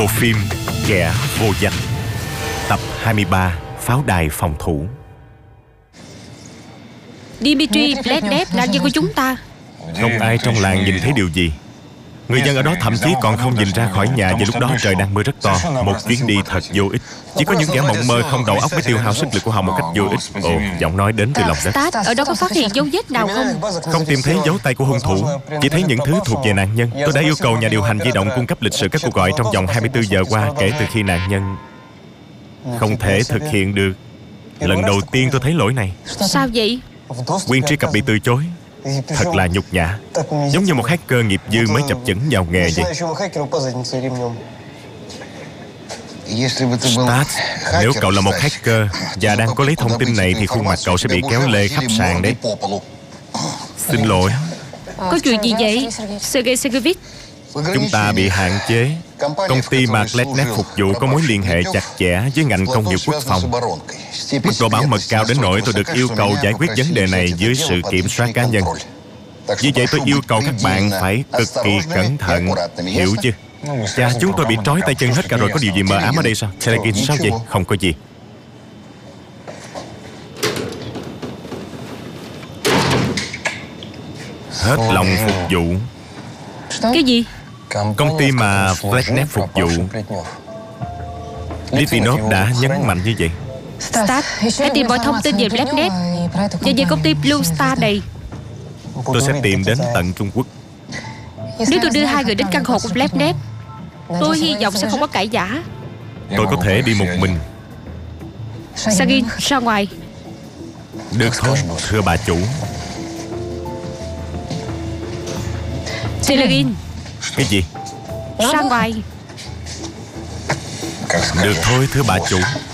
Bộ phim Kẻ Vô Danh, tập 23, Pháo đài phòng thủ. Dmitry Blednev là nhân của chúng ta. Không ai trong làng nhìn thấy điều gì. Người dân ở đó thậm chí còn không nhìn ra khỏi nhà vì lúc đó trời đang mưa rất to. Một chuyến đi thật vô ích. Chỉ có những kẻ mộng mơ không đầu óc mới tiêu hao sức lực của họ một cách vô ích. Ồ, giọng nói đến từ lòng đất. Stat, ở đó có phát hiện dấu vết nào không? Không tìm thấy dấu tay của hung thủ, chỉ thấy những thứ thuộc về nạn nhân. Tôi đã yêu cầu nhà điều hành di động cung cấp lịch sử các cuộc gọi trong vòng 24 giờ qua kể từ khi nạn nhân không thể thực hiện được. Lần đầu tiên tôi thấy lỗi này. Sao vậy? Quyền truy cập bị từ chối. Thật là nhục nhã. Giống như một hacker nghiệp dư mới chập chững vào nghề vậy. Stat, nếu cậu là một hacker và đang có lấy thông tin này thì khuôn mặt cậu sẽ bị kéo lê khắp sàn đấy. Xin lỗi. Có chuyện gì vậy, Sergei Sergeyevich? Chúng ta bị hạn chế. Công ty mà Blednev phục vụ có mối liên hệ chặt chẽ với ngành công nghiệp quốc phòng. Mức độ bảo mật cao đến nỗi tôi được yêu cầu giải quyết vấn đề này dưới sự kiểm soát cá nhân. Vì vậy tôi yêu cầu các bạn phải cực kỳ cẩn thận, hiểu chứ? Chà, chúng tôi bị trói tay chân hết cả rồi. Có điều gì mờ ám ở đây sao? Sergei, sao vậy? Không có gì. Hết lòng phục vụ. Cái gì? Công ty mà Blednev phục vụ. Litvinov đã nhấn mạnh như vậy. Stat, hãy tìm mọi thông tin về Blednev và về công ty Blue Star này. Tôi sẽ tìm đến tận Trung Quốc. Nếu tôi đưa hai người đến căn hộ của Blednev, tôi hy vọng sẽ không có cãi vã. Tôi có thể đi một mình. Sagin, ra ngoài. Được thôi, thưa bà chủ. Sergin, Cái gì? ra ngoài. Được thôi, thưa bà chủ.